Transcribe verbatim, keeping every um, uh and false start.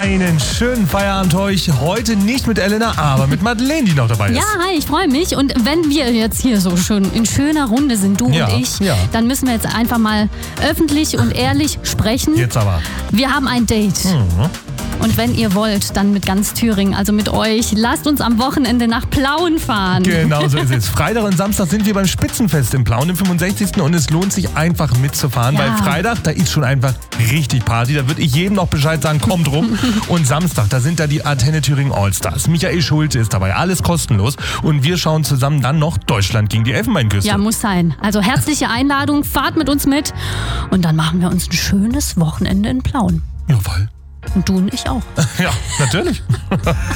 Einen schönen Feierabend euch. Heute nicht mit Elena, aber mit Madeleine, die noch dabei ist. Ja, hi, ich freue mich. Und wenn wir jetzt hier so schön in schöner Runde sind, du Ja, und ich, ja. dann müssen wir jetzt einfach mal öffentlich und ehrlich sprechen. Jetzt aber. Wir haben ein Date. Mhm. Und wenn ihr wollt, dann mit ganz Thüringen, also mit euch. Lasst uns am Wochenende nach Plauen fahren. Genau so ist es. Freitag und Samstag sind wir beim Spitzenfest in Plauen im fünfundsechzigsten und es lohnt sich einfach mitzufahren, Ja. weil Freitag, da ist schon einfach richtig Party. Da würde ich jedem noch Bescheid sagen, kommt rum. Und Samstag, da sind da die Antenne Thüringen Allstars. Michael Schulte ist dabei, alles kostenlos. Und wir schauen zusammen dann noch Deutschland gegen die Elfenbeinküste. Ja, muss sein. Also herzliche Einladung, fahrt mit uns mit. Und dann machen wir uns ein schönes Wochenende in Plauen. Jawohl. Und du und ich auch. Ja, natürlich.